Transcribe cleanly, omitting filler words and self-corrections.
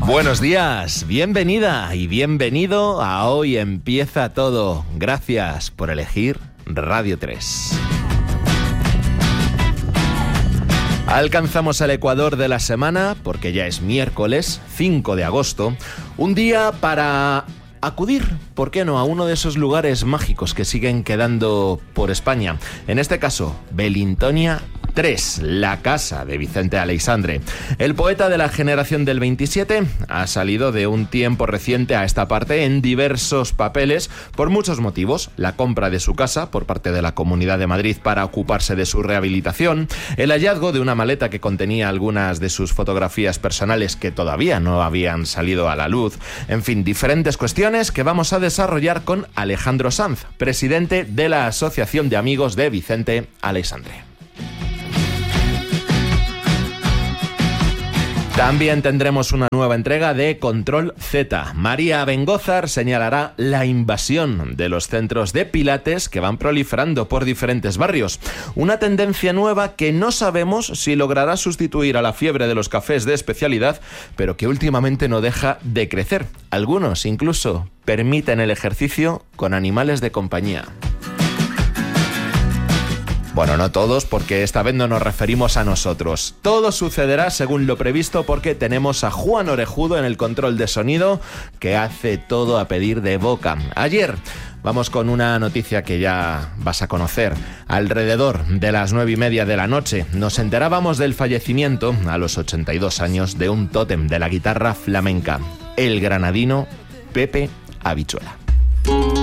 Buenos días, bienvenida y bienvenido a Hoy Empieza Todo. Gracias por elegir Radio 3. Alcanzamos el ecuador de la semana porque ya es miércoles 5 de agosto, un día para acudir, ¿por qué no?, a uno de esos lugares mágicos que siguen quedando por España. En este caso, Belintonia 3, la casa de Vicente Aleixandre. El poeta de la generación del 27 ha salido de un tiempo reciente a esta parte en diversos papeles por muchos motivos. La compra de su casa por parte de la Comunidad de Madrid para ocuparse de su rehabilitación, el hallazgo de una maleta que contenía algunas de sus fotografías personales que todavía no habían salido a la luz. En fin, diferentes cuestiones que vamos a desarrollar con Alejandro Sanz, presidente de la Asociación de Amigos de Vicente Aleixandre. También tendremos una nueva entrega de Control Z. María Bengózar señalará la invasión de los centros de pilates que van proliferando por diferentes barrios. Una tendencia nueva que no sabemos si logrará sustituir a la fiebre de los cafés de especialidad, pero que últimamente no deja de crecer. Algunos incluso permiten el ejercicio con animales de compañía. Bueno, no todos, porque esta vez no nos referimos a nosotros. Todo sucederá según lo previsto porque tenemos a Juan Orejudo en el control de sonido, que hace todo a pedir de boca. Ayer, vamos con una noticia que ya vas a conocer. Alrededor de las 9:30 de la noche nos enterábamos del fallecimiento a los 82 años de un tótem de la guitarra flamenca, el granadino Pepe Habichuela.